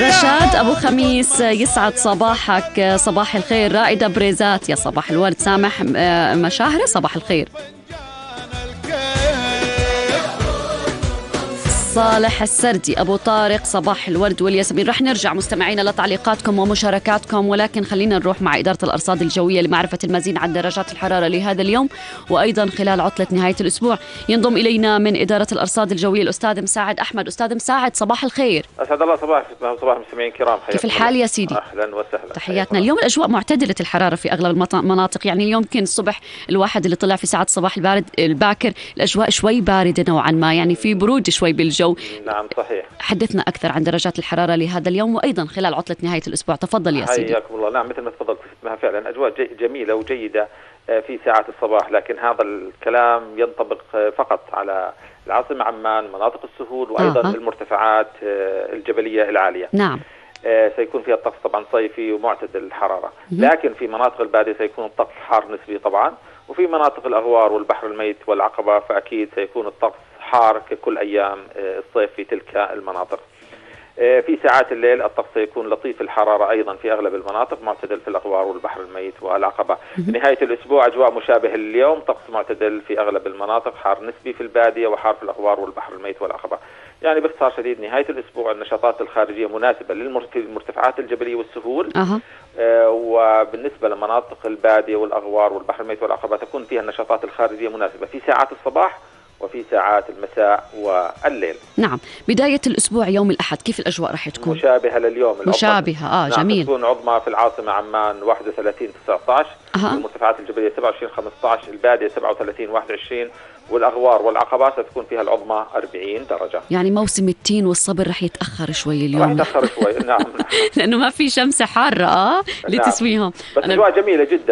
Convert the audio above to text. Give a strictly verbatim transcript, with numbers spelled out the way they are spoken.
رشاد أبو خميس، يسعد صباحك. صباح الخير. رائدة بريزات، يا صباح الورد. سامح مشاهرة، صباح الخير. صالح السردي أبو طارق، صباح الورد والياسمين. رح نرجع مستمعينا لتعليقاتكم ومشاركاتكم، ولكن خلينا نروح مع إدارة الأرصاد الجوية لمعرفة المزيد عن درجات الحرارة لهذا اليوم، وأيضا خلال عطلة نهاية الأسبوع. ينضم إلينا من إدارة الأرصاد الجوية الأستاذ مساعد أحمد. أستاذ مساعد، صباح الخير. أسعد الله صباح صباح المستمعين الكرام. كيف الحال يا سيدي؟ أهلا وسهلا. تحياتنا. اليوم الأجواء معتدلة الحرارة في أغلب المناطق، يعني اليوم يمكن الصبح الواحد اللي طلع في ساعات الصباح البارد الباكر الأجواء شوي باردة نوعا ما، يعني في برود شوي بالجو. نعم صحيح. حدثنا أكثر عن درجات الحرارة لهذا اليوم، وأيضا خلال عطلة نهاية الأسبوع. تفضل يا سيدي. حياكم الله. نعم، مثل ما تفضلت اسمها فعلا أجواء جميلة وجيدة في ساعات الصباح، لكن هذا الكلام ينطبق فقط على العاصمة عمان، مناطق السهول، وأيضا آه. المرتفعات الجبلية العالية. نعم. سيكون فيها الطقس طبعا صيفي ومعتدل الحرارة، لكن في مناطق البادية سيكون الطقس حار نسبي طبعا، وفي مناطق الأغوار والبحر الميت والعقبة فأكيد سيكون الطقس حار ككل أيام الصيف في تلك المناطق. في ساعات الليل الطقس سيكون لطيف الحرارة أيضا في أغلب المناطق، معتدل في الأغوار والبحر الميت والعقبة. في نهاية الأسبوع أجواء مشابهة لليوم، طقس معتدل في أغلب المناطق، حار نسبي في البادية وحار في الأغوار والبحر الميت والعقبة. يعني باختصار شديد نهاية الأسبوع النشاطات الخارجية مناسبة للمرتفعات الجبلية والسهول. أه. آه وبالنسبة لمناطق البادية والأغوار والبحر الميت والعقبة تكون فيها النشاطات الخارجية مناسبة في ساعات الصباح وفي ساعات المساء والليل. نعم. بداية الأسبوع يوم الأحد كيف الأجواء رح تكون؟ مشابهة لليوم. مشابهة. آه نعم. جميل. تكون عظمى في العاصمة عمان واحد وثلاثين تسعة عشر، أه. المرتفعات الجبلية سبعة وعشرين خمسة عشر، البادية سبعة وثلاثين واحد وعشرين، والأغوار والعقبات ستكون فيها العظمى أربعين درجة. يعني موسم التين والصبر رح يتأخر شوي اليوم. رح يتأخر شوي. نعم. لأنه ما في شمس حارة آه لتسويهم. نعم. بس أجواء جميلة جدا.